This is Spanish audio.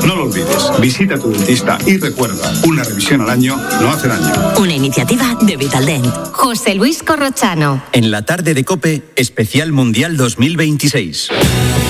No lo olvides, visita a tu dentista y recuerda, una revisión al año no hace daño. Una iniciativa de Vitaldent. José Luis Corrochano. En la tarde de COPE, especial Mundial 2026.